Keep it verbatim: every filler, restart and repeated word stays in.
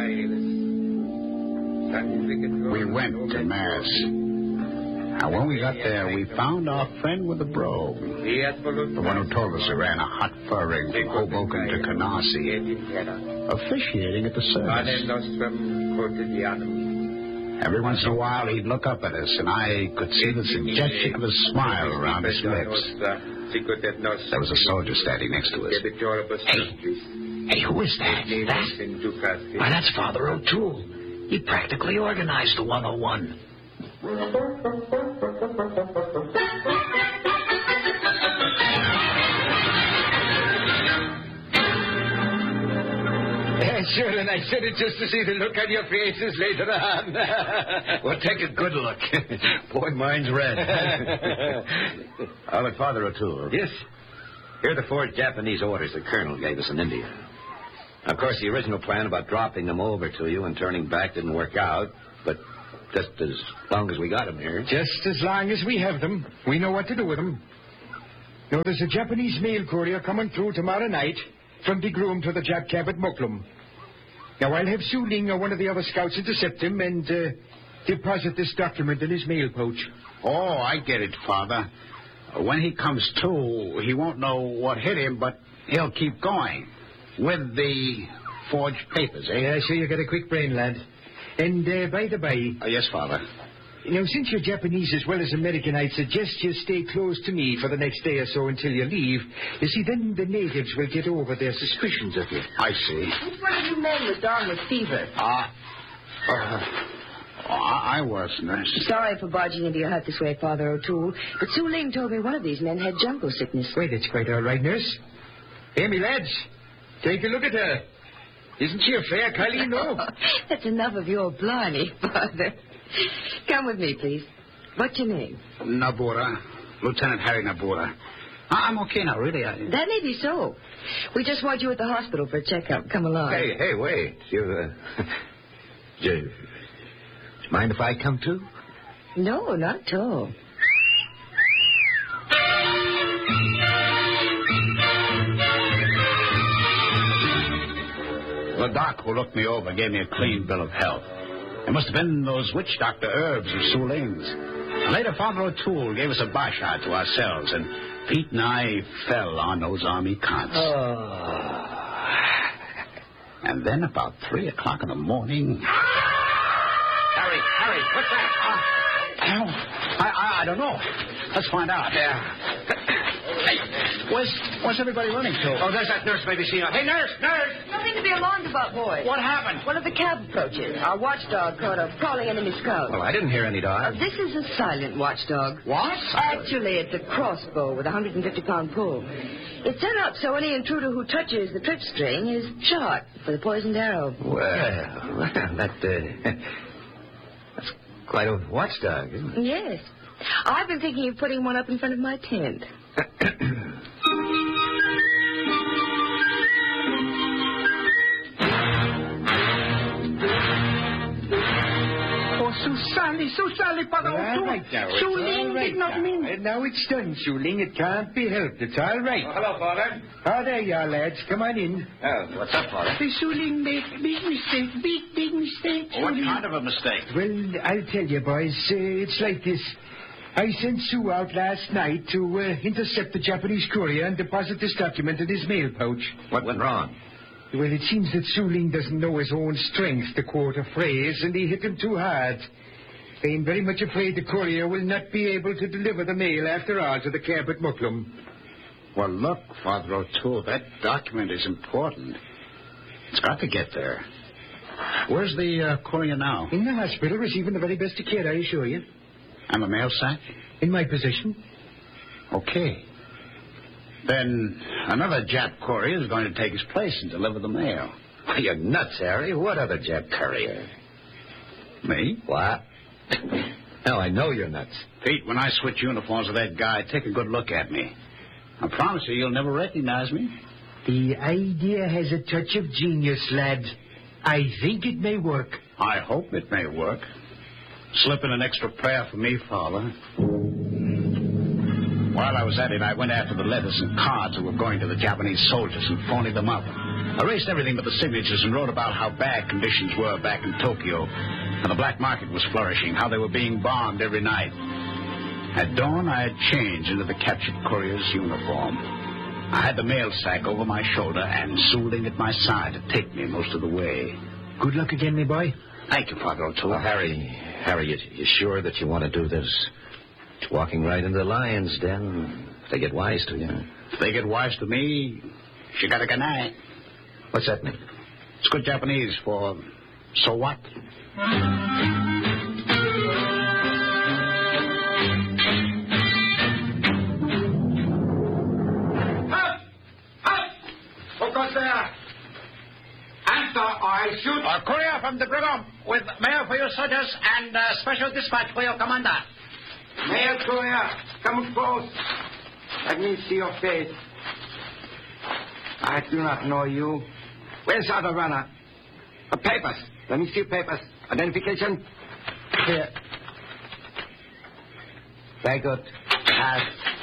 We went to Mass. Now, when we got there, we found our friend with the brogue. The one who told us he ran a hot fur ring from Hoboken to Canarsie, officiating at the service. Every once in a while, he'd look up at us, and I could see the suggestion of a smile around his lips. There was a soldier standing next to us. Hey, hey, who is that? That? Why, that's Father O'Toole. He practically organized the one oh one. Yeah, sure, and I said it just to see the look on your faces later on. Well, take a good look. Boy, mine's red. Oh, but Father O'Toole. Yes? Here are the four Japanese orders the Colonel gave us in India. Of course, the original plan about dropping them over to you and turning back didn't work out, but just as long as we got them here. Just as long as we have them, we know what to do with them. Now, there's a Japanese mail courier coming through tomorrow night from the Groom to the Jap camp at Muklum. Now, I'll have Su Ling or one of the other scouts intercept him and uh, deposit this document in his mail pouch. Oh, I get it, Father. When he comes to, he won't know what hit him, but he'll keep going with the forged papers, eh? Yeah, so you got a quick brain, lad. And, uh, by the by... Uh, yes, Father. Now, since you're Japanese as well as American, I'd suggest you stay close to me for the next day or so until you leave. You see, then the natives will get over their suspicions of you. I see. Which one of you men was down with fever? Ah. Uh, uh, I, I was, nurse. Sorry for barging into your hut this way, Father O'Toole, but Su Ling told me one of these men had jungle sickness. Wait, it's quite all right, nurse. Hey, me lads, take a look at her. Isn't she a fair collie, no? That's enough of your blarney, Father. Come with me, please. What's your name? Nabura. Lieutenant Harry Nabura. I'm okay now, really. I... That may be so. We just want you at the hospital for a checkup. Come along. Hey, hey, wait. You, uh... do you mind if I come too? No, not at all. The doc who looked me over gave me a clean bill of health. It must have been those witch doctor herbs of Su Ling's. Later, Father O'Toole gave us a basha to ourselves, and Pete and I fell on those army cons. Oh. And then about three o'clock in the morning... Harry, Harry, what's that? Uh, I, I, I don't know. Let's find out. Yeah. Hey, where's, where's everybody running to? Oh, there's that nurse maybe seen her. Hey, nurse, nurse! Nothing to be alarmed about, boys. What happened? One of the cab approaches. Our watchdog caught a crawling enemy scout. Well, I didn't hear any Uh, dog. this is a silent watchdog. What? Actually, it's a crossbow with a one hundred fifty pound pull. It's set up so any intruder who touches the trip string is shot for the poisoned arrow. Well, well that, uh, that's quite a watchdog, isn't it? Yes. I've been thinking of putting one up in front of my tent. So Sally, so Sally, Father O'Toole. All right, now. Su Ling right did not now. mean... Uh, now it's done, Su Ling. It can't be helped. It's all right. Oh, hello, Father. Oh, there you are, lads. Come on in. Oh, what's up, Father? The Su Ling made a big mistake. Big, big mistake. What kind of a mistake? Well, I'll tell you, boys. Uh, it's like this. I sent Sue out last night to uh, intercept the Japanese courier and deposit this document in his mail pouch. What went wrong? Well, it seems that Su Ling doesn't know his own strength, to quote a phrase, and he hit him too hard. I'm very much afraid the courier will not be able to deliver the mail after all to the camp at Muklum. Well, look, Father O'Toole, that document is important. It's got to get there. Where's the uh, courier now? In the hospital, receiving the very best of care, I assure you. And the mail sack? In my possession. Okay. Then another Jap courier is going to take his place and deliver the mail. Well, you're nuts, Harry. What other Jap courier? Me? What? No, I know you're nuts. Pete, when I switch uniforms with that guy, take a good look at me. I promise you, you'll never recognize me. The idea has a touch of genius, lad. I think it may work. I hope it may work. Slip in an extra prayer for me, Father. While I was at it, I went after the letters and cards that were going to the Japanese soldiers and phoning them up. Erased everything but the signatures and wrote about how bad conditions were back in Tokyo, and the black market was flourishing, how they were being bombed every night. At dawn, I had changed into the captured courier's uniform. I had the mail sack over my shoulder and Sewling at my side to take me most of the way. Good luck again, me boy. Thank you, Father O'Toole. Well, Harry, Harry, you, you sure that you want to do this? It's walking right into the lion's den. If they get wise to you. If they get wise to me, she got a ganai. What's that mean? It's good Japanese for so what? Shoot. A courier from the Brigham with mail for your soldiers and uh, special dispatch for your commander. Mail courier, come close. Let me see your face. I do not know you. Where's the other runner? The papers. Let me see papers. Identification. Here. Very good. Pass.